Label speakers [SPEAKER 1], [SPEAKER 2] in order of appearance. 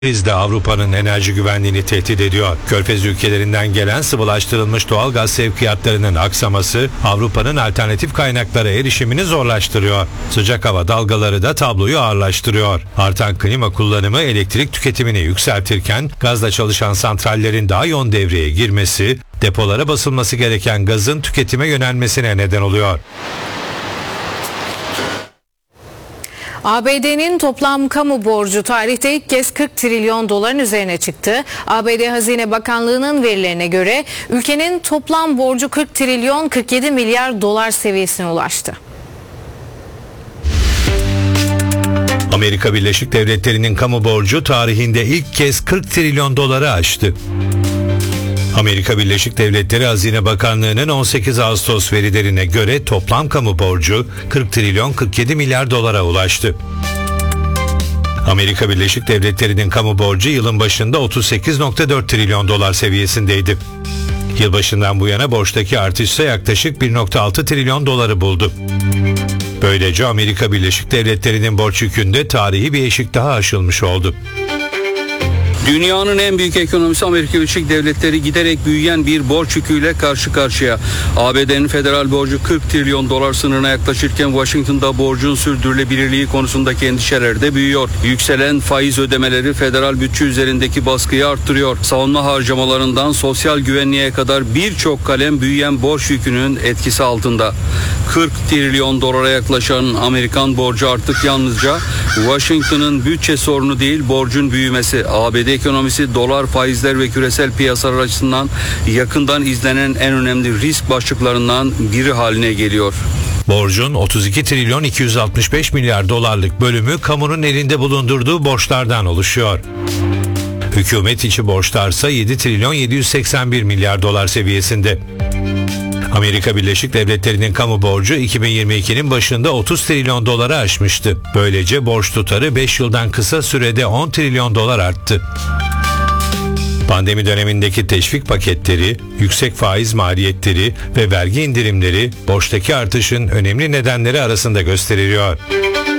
[SPEAKER 1] Kriz de Avrupa'nın enerji güvenliğini tehdit ediyor. Körfez ülkelerinden gelen sıvılaştırılmış doğal gaz sevkiyatlarının aksaması Avrupa'nın alternatif kaynaklara erişimini zorlaştırıyor. Sıcak hava dalgaları da tabloyu ağırlaştırıyor. Artan klima kullanımı elektrik tüketimini yükseltirken gazla çalışan santrallerin daha yoğun devreye girmesi, depolara basılması gereken gazın tüketime yönelmesine neden oluyor.
[SPEAKER 2] ABD'nin toplam kamu borcu tarihte ilk kez 40 trilyon doların üzerine çıktı. ABD Hazine Bakanlığı'nın verilerine göre ülkenin toplam borcu 40 trilyon 47 milyar dolar seviyesine ulaştı.
[SPEAKER 1] Amerika Birleşik Devletleri'nin kamu borcu tarihinde ilk kez 40 trilyon doları aştı. Amerika Birleşik Devletleri Hazine Bakanlığı'nın 18 Ağustos verilerine göre toplam kamu borcu 40 trilyon 47 milyar dolara ulaştı. Amerika Birleşik Devletleri'nin kamu borcu yılın başında 38,4 trilyon dolar seviyesindeydi. Yılbaşından bu yana borçtaki artış ise yaklaşık 1,6 trilyon doları buldu. Böylece Amerika Birleşik Devletleri'nin borç yükünde tarihi bir eşik daha aşılmış oldu.
[SPEAKER 3] Dünyanın en büyük ekonomisi Amerika Birleşik Devletleri giderek büyüyen bir borç yüküyle karşı karşıya. ABD'nin federal borcu 40 trilyon dolar sınırına yaklaşırken Washington'da borcun sürdürülebilirliği konusundaki endişeler de büyüyor. Yükselen faiz ödemeleri federal bütçe üzerindeki baskıyı arttırıyor. Savunma harcamalarından sosyal güvenliğe kadar birçok kalem büyüyen borç yükünün etkisi altında. 40 trilyon dolara yaklaşan Amerikan borcu artık yalnızca Washington'ın bütçe sorunu değil, borcun büyümesi. ABD ekonomisi dolar, faizler ve küresel piyasalar açısından yakından izlenen en önemli risk başlıklarından biri haline geliyor.
[SPEAKER 1] Borcun 32 trilyon 265 milyar dolarlık bölümü kamunun elinde bulundurduğu borçlardan oluşuyor. Hükümet içi borçlarsa 7 trilyon 781 milyar dolar seviyesinde. Amerika Birleşik Devletleri'nin kamu borcu 2022'nin başında 30 trilyon doları aşmıştı. Böylece borç tutarı 5 yıldan kısa sürede 10 trilyon dolar arttı. Pandemi dönemindeki teşvik paketleri, yüksek faiz maliyetleri ve vergi indirimleri borçtaki artışın önemli nedenleri arasında gösteriliyor.